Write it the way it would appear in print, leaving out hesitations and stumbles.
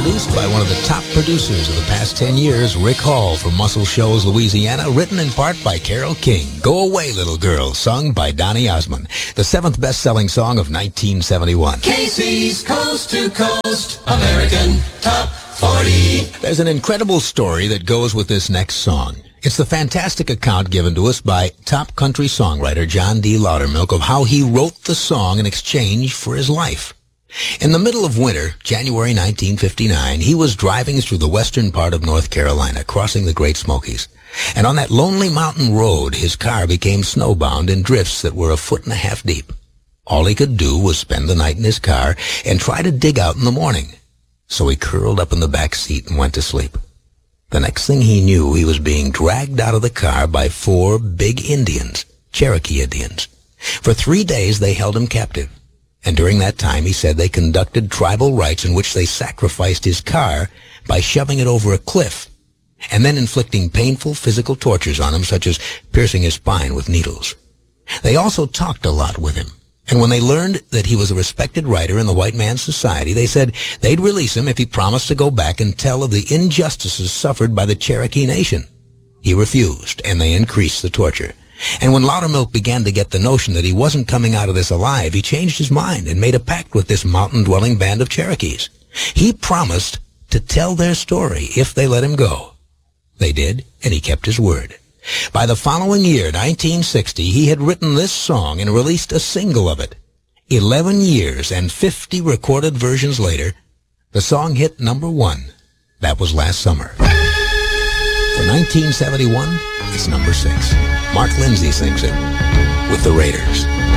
produced by one of the top producers of the past 10 years, Rick Hall from Muscle Shoals, Louisiana, written in part by Carole King. Go Away, Little Girl, sung by Donny Osmond, the 7th best-selling song of 1971. Casey's Coast to Coast American Top 40. There's an incredible story that goes with this next song. It's the fantastic account given to us by top country songwriter John D. Loudermilk of how he wrote the song in exchange for his life. In the middle of winter, January 1959, he was driving through the western part of North Carolina, crossing the Great Smokies. And on that lonely mountain road, his car became snowbound in drifts that were 1.5 feet deep. All he could do was spend the night in his car and try to dig out in the morning. So he curled up in the back seat and went to sleep. The next thing he knew, he was being dragged out of the car by 4 big Indians, Cherokee Indians. For 3 days, they held him captive. And during that time, he said they conducted tribal rites in which they sacrificed his car by shoving it over a cliff and then inflicting painful physical tortures on him, such as piercing his spine with needles. They also talked a lot with him. And when they learned that he was a respected writer in the white man's society, they said they'd release him if he promised to go back and tell of the injustices suffered by the Cherokee Nation. He refused, and they increased the torture. And when Loudermilk began to get the notion that he wasn't coming out of this alive, he changed his mind and made a pact with this mountain-dwelling band of Cherokees. He promised to tell their story if they let him go. They did, and he kept his word. By the following year, 1960, he had written this song and released a single of it. 11 years and 50 recorded versions later, the song hit number 1. That was last summer. For 1971, it's number 6. Mark Lindsay sings it with the Raiders.